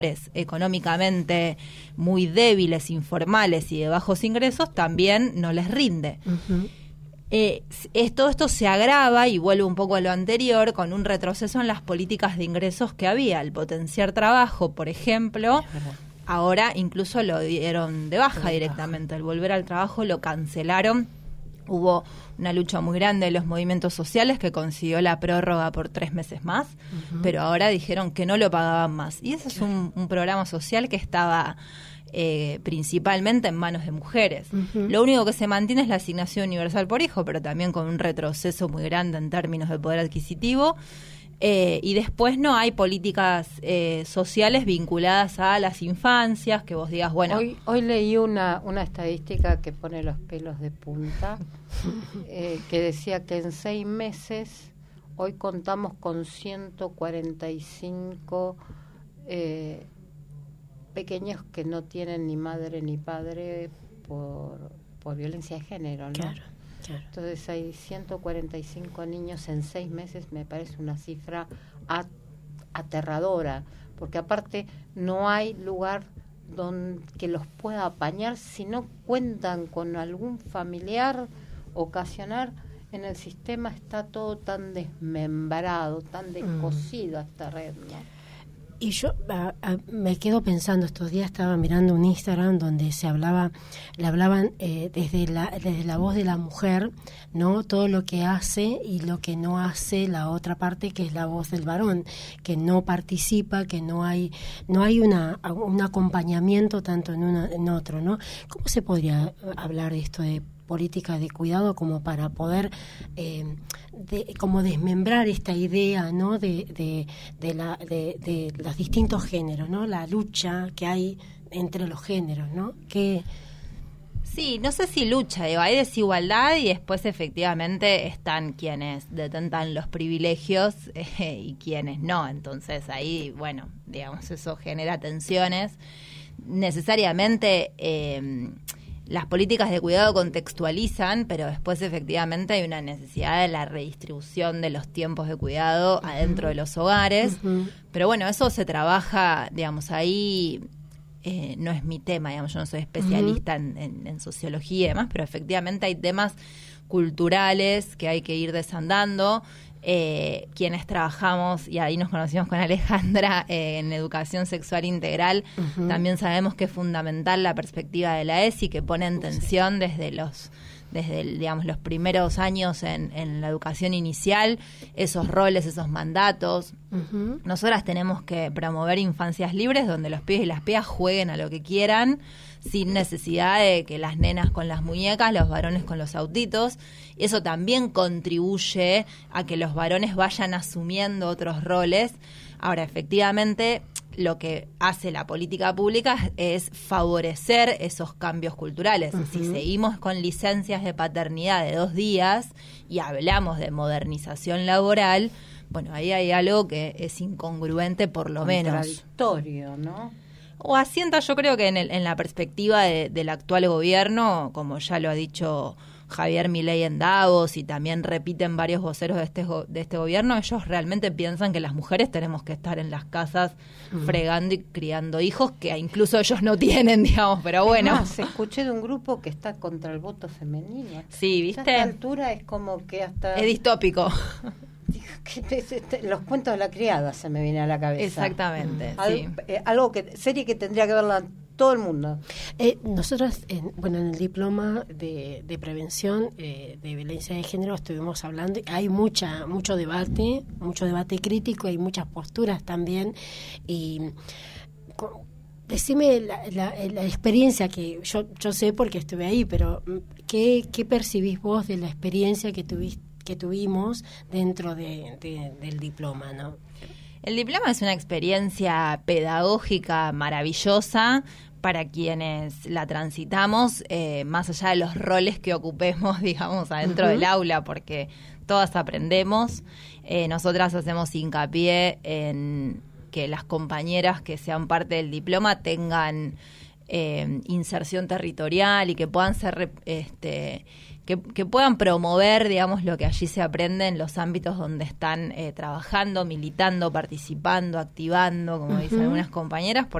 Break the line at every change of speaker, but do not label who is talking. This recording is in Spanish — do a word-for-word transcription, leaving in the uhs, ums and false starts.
económicamente muy débiles, informales y de bajos ingresos, también no les rinde. Uh-huh. Eh, es, todo esto se agrava y vuelve un poco a lo anterior con un retroceso en las políticas de ingresos que había. El potenciar trabajo, por ejemplo, ahora incluso lo dieron de baja directamente. El volver al trabajo lo cancelaron. Hubo una lucha muy grande de los movimientos sociales que consiguió la prórroga por tres meses más, uh-huh. pero ahora dijeron que no lo pagaban más. Y ese es un, un programa social que estaba eh, principalmente en manos de mujeres. Uh-huh. Lo único que se mantiene es la asignación universal por hijo, pero también con un retroceso muy grande en términos de poder adquisitivo. Eh, y después no hay políticas eh, sociales vinculadas a las infancias, que vos digas, bueno...
Hoy, hoy leí una, una estadística que pone los pelos de punta, eh, que decía que en seis meses, hoy contamos con ciento cuarenta y cinco eh, pequeños que no tienen ni madre ni padre por, por violencia de género, ¿no?
Claro. Claro.
Entonces hay ciento cuarenta y cinco niños en seis meses, me parece una cifra at- aterradora, porque aparte no hay lugar donde que los pueda apañar si no cuentan con algún familiar ocasionar. En el sistema está todo tan desmembrado, tan descosido mm. esta red, ¿no?
Y yo a, a, me quedo pensando, estos días estaba mirando un Instagram donde se hablaba, le hablaban eh, desde la desde la voz de la mujer, ¿no? Todo lo que hace y lo que no hace la otra parte, que es la voz del varón, que no participa, que no hay no hay una un acompañamiento tanto en uno en otro, ¿no? ¿Cómo se podría hablar de esto de política de cuidado como para poder eh, de, como desmembrar esta idea, ¿no? de de de, la, de de los distintos géneros, ¿no? La lucha que hay entre los géneros, ¿no? Que
sí, no sé si lucha, digo, hay desigualdad y después efectivamente están quienes detentan los privilegios eh, y quienes no, entonces ahí, bueno, digamos, eso genera tensiones. Necesariamente eh, las políticas de cuidado contextualizan, pero después efectivamente hay una necesidad de la redistribución de los tiempos de cuidado uh-huh. adentro de los hogares. Uh-huh. Pero bueno, eso se trabaja, digamos, ahí eh, no es mi tema, digamos, yo no soy especialista uh-huh. en, en, en sociología y demás, pero efectivamente hay temas culturales que hay que ir desandando. Eh, quienes trabajamos, y ahí nos conocimos con Alejandra, eh, en educación sexual integral, uh-huh. también sabemos que es fundamental la perspectiva de la E S I, que pone en tensión desde los desde el, digamos los primeros años en, en la educación inicial, esos roles, esos mandatos. Uh-huh. Nosotras tenemos que promover infancias libres donde los pibes y las pibas jueguen a lo que quieran, sin necesidad de que las nenas con las muñecas, los varones con los autitos. Eso también contribuye a que los varones vayan asumiendo otros roles. Ahora, efectivamente, lo que hace la política pública es favorecer esos cambios culturales. Uh-huh. Si seguimos con licencias de paternidad de dos días y hablamos de modernización laboral, bueno, ahí hay algo que es incongruente por lo menos.
Contradictorio, ¿no?
O asienta, yo creo que en, el, en la perspectiva de, del actual gobierno, como ya lo ha dicho Javier Milei en Davos y también repiten varios voceros de este de este gobierno, ellos realmente piensan que las mujeres tenemos que estar en las casas mm. fregando y criando hijos, que incluso ellos no tienen, digamos, pero bueno.
Además, escuché de un grupo que está contra el voto femenino.
Sí, ¿viste?
A esta altura es como que hasta...
Es distópico.
Los cuentos de la criada se me viene a la cabeza.
Exactamente,
Al,
sí.
eh, algo que serie que tendría que verla todo el mundo.
Eh, nosotros, en, bueno, en el diploma de, de prevención eh, de violencia de género estuvimos hablando, hay mucha mucho debate, mucho debate crítico, hay muchas posturas también, y con, decime la, la, la experiencia que yo yo sé porque estuve ahí, pero ¿qué, qué percibís vos de la experiencia que tuviste que tuvimos dentro de, de, del diploma, ¿no?
El diploma es una experiencia pedagógica maravillosa para quienes la transitamos, eh, más allá de los roles que ocupemos, digamos, adentro uh-huh. del aula, porque todas aprendemos. Eh, nosotras hacemos hincapié en que las compañeras que sean parte del diploma tengan eh, inserción territorial y que puedan ser este que, que puedan promover, digamos, lo que allí se aprende en los ámbitos donde están eh, trabajando, militando, participando, activando, como uh-huh. dicen algunas compañeras,